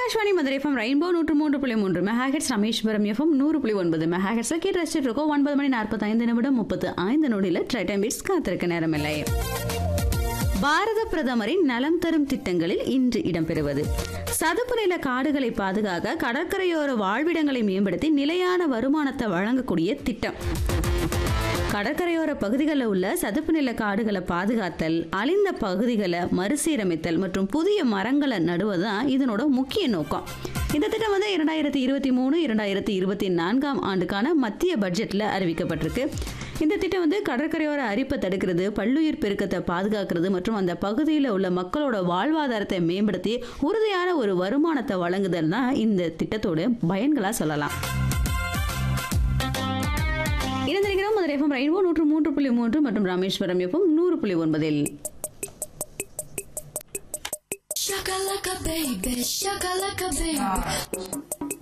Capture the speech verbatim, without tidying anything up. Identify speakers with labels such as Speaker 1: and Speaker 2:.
Speaker 1: Akashvani Madurai FM rainbow நூற்று மூன்று புள்ளி மூன்று மெகாஹெட்ஸ், ராமேஸ்வரம் எஃப்எம் நூறு புள்ளி ஒன்பது மெகாஹெட்ஸ்ல கேட்டு ரசிச்சுட்டு இருக்கோம். ஒன்பது மணி நாற்பத்தி ஐந்து நிமிடம் முப்பத்து ஐந்து நொடியில் ட்ரைட்டன் பீட்ஸ் காத்திருக்க நேரமில்லை. பாரத பிரதமரின் நலம் தரும் திட்டங்களில் இன்று இடம்பெறுவது சதுப்பு நில காடுகளை பாதுகாக்க கடற்கரையோர வாழ்விடங்களை மேம்படுத்தி நிலையான வருமானத்தை வழங்கக்கூடிய திட்டம். கடற்கரையோர பகுதிகளில் உள்ள சதுப்பு நில காடுகளை பாதுகாத்தல், அழிந்த பகுதிகளை மறுசீரமைத்தல் மற்றும் புதிய மரங்களை நடுவதுதான் இதனோட முக்கிய நோக்கம். இந்த திட்டம் வந்து இரண்டாயிரத்தி இருபத்தி மூணு இரண்டாயிரத்தி இருபத்தி நான்காம் ஆண்டுக்கான மத்திய பட்ஜெட்ல அறிவிக்கப்பட்டிருக்கு. இந்த திட்டம் வந்து கடற்கரையோர அரிப்பை தடுக்கிறது, பல்லுயிர் பெருக்கத்தை பாதுகாக்கிறது மற்றும் அந்த பகுதியில் உள்ள மக்களோட வாழ்வாதாரத்தை மேம்படுத்தி உறுதியான ஒரு வருமானத்தை வழங்குதல் தான் இந்த திட்டத்தோட பயன்களா சொல்லலாம். இணைந்திருக்கிறோம் மதுரை எஃப்எம் ரெயின்போ நூற்று மூன்று புள்ளி மூன்று மற்றும் ராமேஸ்வரம் எஃப்எம் நூறு புள்ளி ஒன்பதில்.
Speaker 2: Shakalaka baby, shakalaka baby.